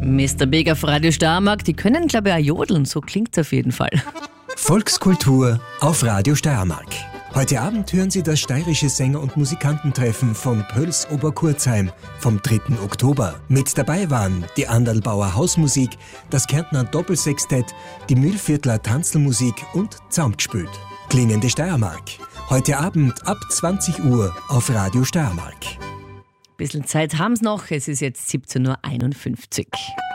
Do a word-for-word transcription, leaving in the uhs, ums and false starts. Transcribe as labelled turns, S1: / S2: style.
S1: Mister Big auf Radio Steiermark, die können, glaube ich, auch jodeln, so klingt's auf jeden Fall.
S2: Volkskultur auf Radio Steiermark. Heute Abend hören Sie das steirische Sänger- und Musikantentreffen von Pöls Oberkurzheim vom dritten Oktober. Mit dabei waren die Andalbauer Hausmusik, das Kärntner Doppelsextett, die Mühlviertler Tanzelmusik und Zaumgspült. Klingende Steiermark. Heute Abend ab zwanzig Uhr auf Radio Steiermark.
S1: Bisschen Zeit haben Sie noch, es ist jetzt siebzehn Uhr einundfünfzig.